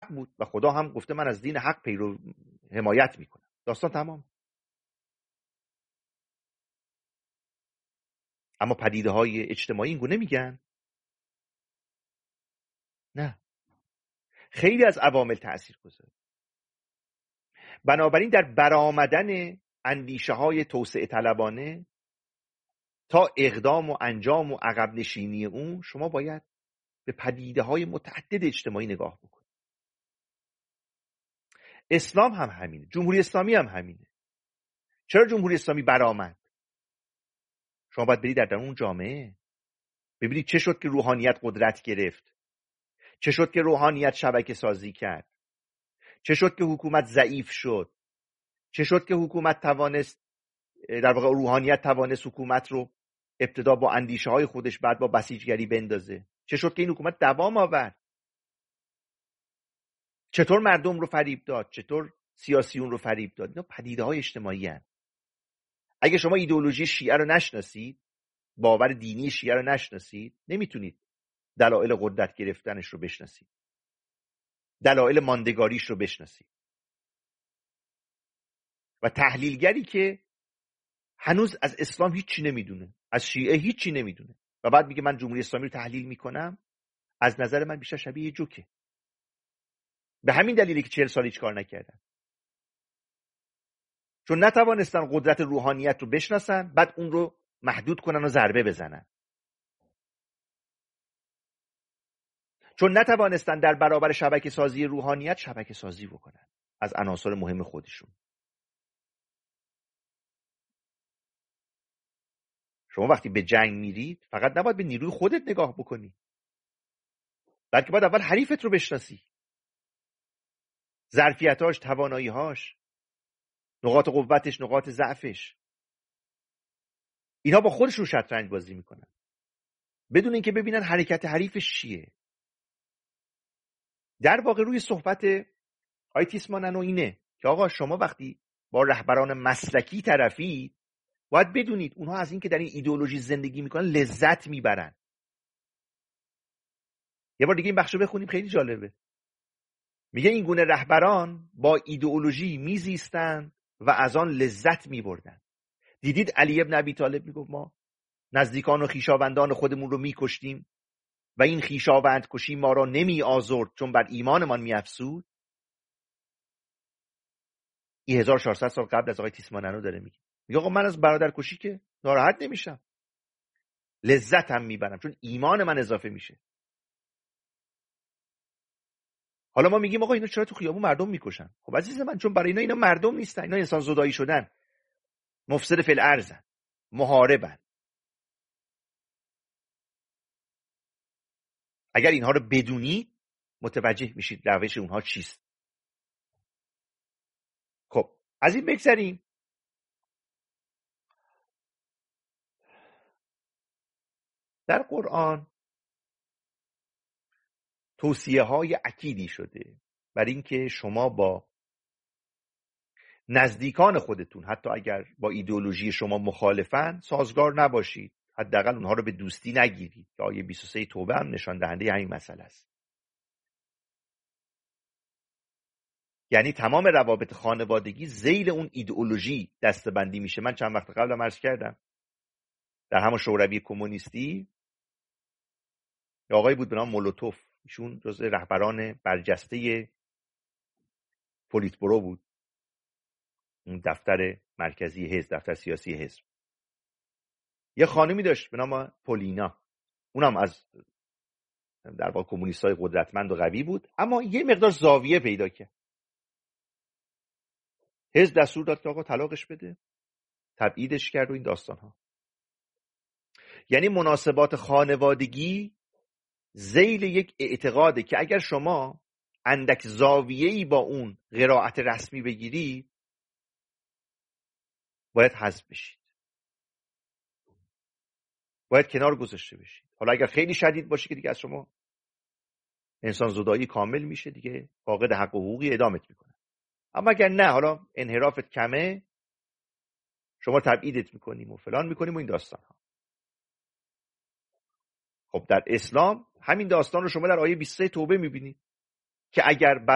بود و خدا هم گفته من از دین حق پیرو حمایت میکنم. داستان تمام. اما پدیده های اجتماعی این گونه میگن نه، خیلی از عوامل تأثیر گذاره. بنابراین در برآمدن اندیشه های توسعه طلبانه تا اقدام و انجام و عقب نشینی اون، شما باید به پدیده های متعدد اجتماعی نگاه بکنید. اسلام هم همینه، جمهوری اسلامی هم همینه. چرا جمهوری اسلامی برآمد؟ شما باید برید در اون جامعه ببینید چه شد که روحانیت قدرت گرفت، چه شد که روحانیت شبکه سازی کرد، چه شد که حکومت ضعیف شد، چه شد که حکومت توانست، در واقع روحانیت توانست حکومت رو ابتدا با اندیشه های خودش بعد با بسیجگری بندازه، چه شد که این حکومت دوام آورد، چطور مردم رو فریب داد، چطور سیاسیون رو فریب داد. اینا پدیده های اجتماعی هستند. اگه شما ایدئولوژی شیعه رو نشناسید، باور دینی شیعه رو نشناسید، نمیتونید دلایل قدرت گرفتنش رو بشناسید، دلایل ماندگاریش رو بشناسید. و تحلیلگری که هنوز از اسلام هیچی نمیدونه، از شیعه هیچی نمیدونه و بعد میگه من جمهوری اسلامی رو تحلیل میکنم، از نظر من بیشتر شبیه یه جوکه. به همین دلیلی که 40 سال هیچ کار نکردن، چون نتوانستن قدرت روحانیت رو بشناسن، بعد اون رو محدود کنن و ضربه بزنن، چون نتوانستن در برابر شبکه سازی روحانیت شبکه سازی بکنن از عناصر مهم خودشون. شما وقتی به جنگ میرید فقط نباید به نیروی خودت نگاه بکنی، بلکه باید اول حریفت رو بشناسی، ظرفیتاش، توانایی‌هاش، نقاط قوتش، نقاط ضعفش. اینها با خودشون شطرنج بازی میکنن بدون اینکه ببینن حرکت حریفش چیه. در واقع روی صحبت آقای تیسمانن و اینه که آقا شما وقتی با رهبران مسلکی طرفی، باید بدونید اونها از اینکه در این ایدئولوژی زندگی میکنن لذت میبرن. یه بار دیگه این بخشو بخونیم، خیلی جالبه. میگه این گونه رهبران با ایدئولوژی میزیستن و از آن لذت میبردن. دیدید علی ابن ابی طالب میگفت ما نزدیکان و خویشاوندان خودمون رو میکشتیم و این خویشاوند کشی ما را نمی آزرد چون بر ایمانمان میافزود. این 1400 سال قبل از آقای تیسماننو داره میگه. میگه آقا من از برادر کشی که ناراحت نمیشم، لذت هم میبرم چون ایمان من اضافه میشه. حالا ما میگیم آقا اینا چرا تو خیابون مردم میکشن؟ خب عزیز من چون برای اینا مردم نیستن، اینا انسان زدایی شدن، مفسد فی الارض، محاربن. اگر اینها رو بدونید متوجه میشید روش اونها چیست. خب از این بگذریم. در قرآن توصیه های اکیدی شده برای اینکه شما با نزدیکان خودتون حتی اگر با ایدئولوژی شما مخالفن سازگار نباشید، حداقل اونها رو به دوستی نگیرید که آیه 23 توبه هم نشان دهنده همین مسئله است. یعنی تمام روابط خانوادگی ذیل اون ایدئولوژی دسته‌بندی میشه. من چند وقت قبل عرض کردم در همون شوروی کمونیستی یه آقایی بود به نام مولوتوف، ایشون جزء رهبران برجسته پولیتبرو بود، اون دفتر مرکزی حزب، دفتر سیاسی حزب. یه خانمی داشت به نام پولینا، اونم از در واقع کمونیستای قدرتمند و قوی بود، اما یه مقدار زاویه پیدا کرد. حزب دستور داد که آقا طلاقش بده، تبعیدش کرد و این داستان ها. یعنی مناسبات خانوادگی ذیل یک اعتقاده که اگر شما اندک زاویه‌ای با اون قرائت رسمی بگیری باید حذف بشید، باید کنار گذاشته بشید. حالا اگر خیلی شدید باشه که دیگه از شما انسان زدایی کامل میشه، دیگه فاقد حق و حقوقی اعدامت میکنه. اما اگر نه، حالا انحرافت کمه، شما تبعیدت میکنیم و فلان میکنیم و این داستان ها. خب در اسلام همین داستان رو شما در آیه 23 توبه میبینید که اگر